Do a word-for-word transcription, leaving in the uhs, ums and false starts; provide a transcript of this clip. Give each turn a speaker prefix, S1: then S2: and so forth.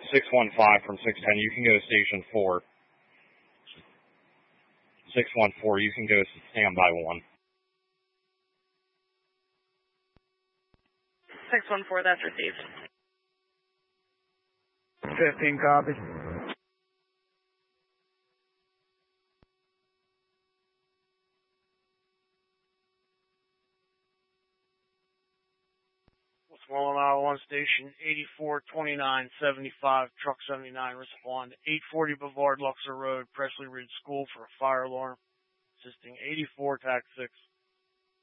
S1: six one five from six ten, you can go to station four. six one four, you can go to standby one.
S2: six one four, that's received.
S3: fifteen copies.
S4: Westmoreland, Iowa one station, eighty-four twenty-nine seventy-five, truck seventy-nine, respond. eight forty Bavard Luxor Road, Presley Ridge School for a fire alarm. Assisting eighty-four, tax six.